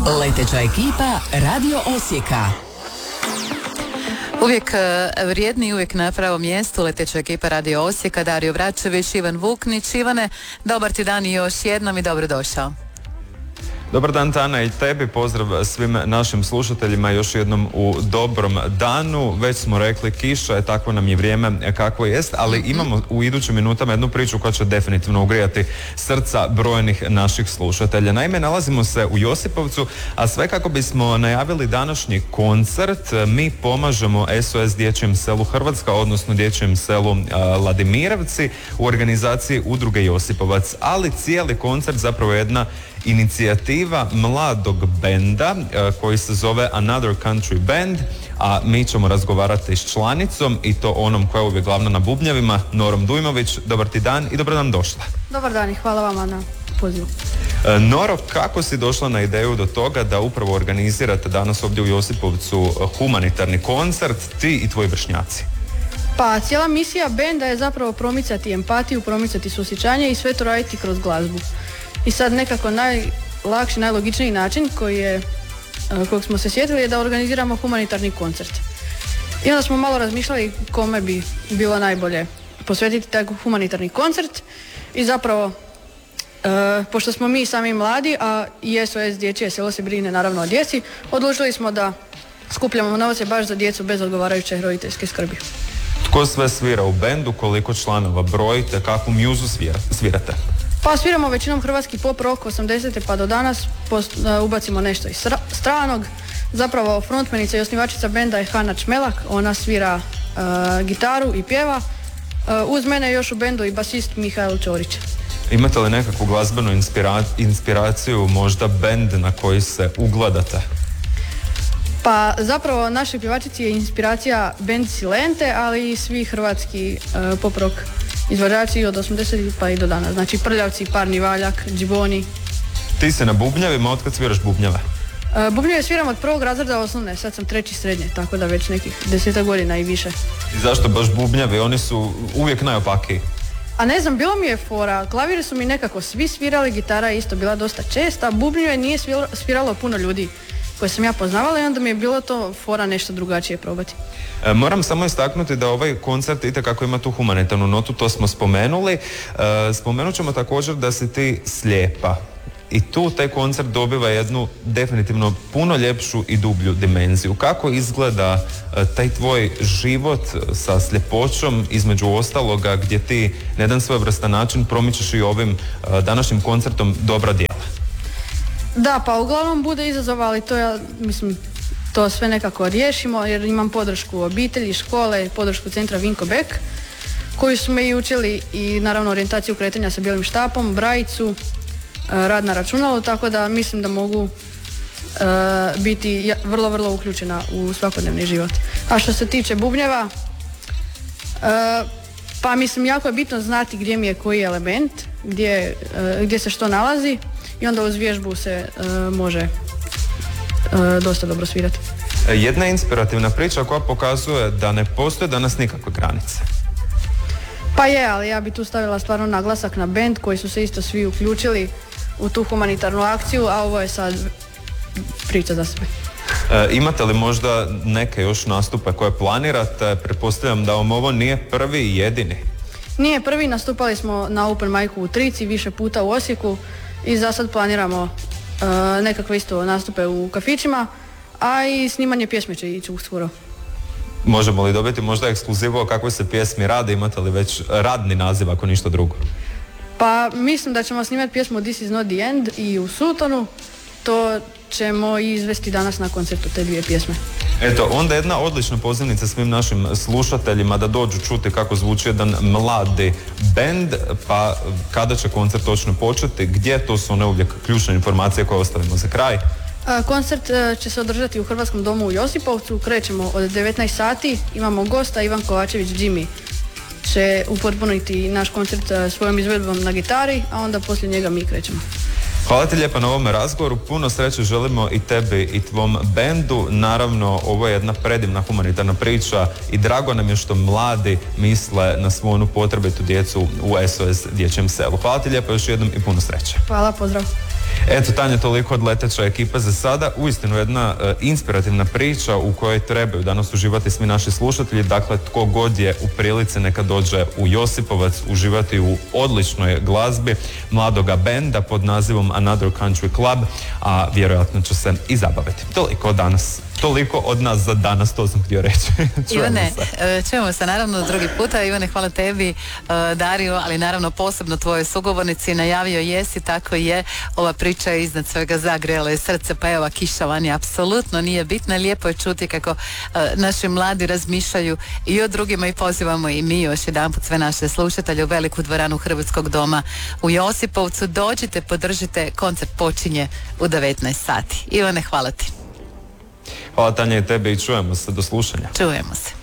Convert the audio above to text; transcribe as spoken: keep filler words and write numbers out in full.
Leteća ekipa Radio Osijeka. Uvijek vrijedni, uvijek na pravom mjestu. Leteća ekipa Radio Osijeka, Dario Vračević, Ivan Vuknić. Ivane, dobar ti dan i još jednom i dobrodošao. Dobar dan, Tana, i tebi. Pozdrav svim našim slušateljima još jednom u dobrom danu. Već smo rekli, kiša je, takvo nam je vrijeme kakvo jest, ali imamo u idućim minutama jednu priču koja će definitivno ugrijati srca brojnih naših slušatelja. Naime, nalazimo se u Josipovcu, a sve kako bismo najavili današnji koncert. Mi pomažemo S O S Dječjem selu Hrvatska, odnosno Dječjem selu Ladimirovci u organizaciji Udruge Josipovac, ali cijeli koncert zapravo je jedna inicijativa mladog benda koji se zove Another Country Band, a mi ćemo razgovarati s članicom i to onom koja je uvijek glavna na bubnjevima, Norom Dujmović. Dobar ti dan i dobro nam došla. Dobar dan i hvala vama na pozivu. Noro, kako si došla na ideju do toga da upravo organizirate danas ovdje u Josipovcu humanitarni koncert, ti i tvoji vršnjaci? Pa cijela misija benda je zapravo promicati empatiju, promicati suosjećanje i sve to raditi kroz glazbu. I sad nekako najlakši, najlogičniji način koji je, kojeg smo se sjetili je da organiziramo humanitarni koncert. I onda smo malo razmišljali kome bi bilo najbolje posvetiti taj humanitarni koncert i zapravo, e, pošto smo mi sami mladi, a i S O S Dječje selo se brine naravno o djeci, odlučili smo da skupljamo novce baš za djecu bez odgovarajuće roditeljske skrbi. Tko sve svira u bendu, koliko članova brojite, kakvu mjuzu svira, svirate? Pa sviramo većinom hrvatski pop rock osamdesete pa do danas, post, uh, ubacimo nešto iz stranog. Zapravo frontmenica i osnivačica benda je Hana Čmelak, ona svira uh, gitaru i pjeva. Uh, uz mene još u bendu i basist Mihael Čorić. Imate li nekakvu glazbenu inspira- inspiraciju, možda bend na koji se ugledate? Pa zapravo našoj pjevačici je inspiracija band Silente, ali i svi hrvatski uh, pop rock izvođači od osamdesetih pa i do danas. Znači Prljavci, Parni Valjak, Džiboni. Ti se na bubnjevima, otkad sviraš bubnjeve? Uh, bubnjeve sviram od prvog razreda osnovne, sad sam treći srednje, tako da već nekih deseta godina i više. I zašto baš bubnjevi? Oni su uvijek najopakiji. A ne znam, bilo mi je fora, klavire su mi nekako svi svirali, gitara je isto bila dosta česta, bubnjeve nije sviralo puno ljudi koje sam ja poznavala i onda mi je bilo to fora nešto drugačije probati. E, moram samo istaknuti da ovaj koncert itekako ima tu humanitarnu notu, to smo spomenuli. E, spomenut ćemo također da si ti slijepa i tu taj koncert dobiva jednu definitivno puno ljepšu i dublju dimenziju. Kako izgleda e, taj tvoj život sa sljepoćom, između ostaloga, gdje ti na jedan svojevrstan način promičeš i ovim e, današnjim koncertom dobra djela? Da, pa uglavnom bude izazova, ali to ja, mislim, to sve nekako riješimo jer imam podršku obitelji, škole, podršku centra Vinko Bek, koji su me i učili i naravno orijentaciju kretanja sa bijelim štapom, brajicu, rad na računalu, tako da mislim da mogu uh, biti vrlo, vrlo uključena u svakodnevni život. A što se tiče bubnjeva, uh, pa mislim jako je bitno znati gdje mi je koji element, gdje, uh, gdje se što nalazi i onda uz vježbu se uh, može uh, dosta dobro svirati. Jedna inspirativna priča koja pokazuje da ne postoje danas nikakve granice. Pa je, ali ja bi tu stavila stvarno naglasak na bend koji su se isto svi uključili u tu humanitarnu akciju, a ovo je sad priča za sebe. E, imate li možda neke još nastupe koje planirate? Pretpostavljam da vam ovo nije prvi i jedini. Nije prvi, nastupali smo na Open Micu u Trici, više puta u Osijeku i za sad planiramo uh, nekakve isto nastupe u kafićima, a i snimanje pjesme će ići uskoro. Možemo li dobiti možda ekskluzivo o kakvoj se pjesmi rade? Imate li već radni naziv ako ništa drugo? Pa mislim da ćemo snimati pjesmu This is not the end i u Sultanu. To ćemo izvesti danas na koncertu, te dvije pjesme. Eto, onda jedna odlična pozivnica svim našim slušateljima da dođu čuti kako zvuči jedan mladi bend, pa kada će koncert točno početi, gdje, to su one uvijek ključne informacije koje ostavimo za kraj. Koncert će se održati u Hrvatskom domu u Josipovcu, krećemo od devetnaest sati, imamo gosta Ivan Kovačević Jimmy će upotpuniti naš koncert svojom izvedbom na gitari, a onda poslije njega mi krećemo. Hvala ti lijepa na ovome razgovoru, puno sreće želimo i tebi i tvom bendu. Naravno, ovo je jedna predivna humanitarna priča i drago nam je što mladi misle na svu onu potrebitu djecu u S O S Dječjem selu. Hvala ti lijepo još jednom i puno sreće. Hvala, pozdrav. Eto, Tanja, toliko od leteće ekipe za sada. Uistinu jedna e, inspirativna priča u kojoj trebaju danas uživati svi naši slušatelji. Dakle, tko god je u prilici neka dođe u Josipovac uživati u odličnoj glazbi mladoga benda pod nazivom Another Country Club, a vjerojatno će se i zabaviti. Toliko od danas. Toliko od nas za danas, to sam htio reći. Ivane, čujemo se naravno drugi puta. Ivane, hvala tebi, Dario, ali naravno posebno tvojoj sugovornici. Najavio jesi, tako je. Ova priča je iznad svega zagrela je srce, pa evo, kiša vani apsolutno nije bitna. Lijepo je čuti kako naši mladi razmišljaju i o drugima i pozivamo i mi još jedanput sve naše slušatelje u veliku dvoranu Hrvatskog doma u Josipovcu. Dođite, podržite, koncert počinje u devetnaest sati. Ivane, hvala ti. Hvala, Tanja, i tebe i čujemo se. Do slušanja. Čujemo se.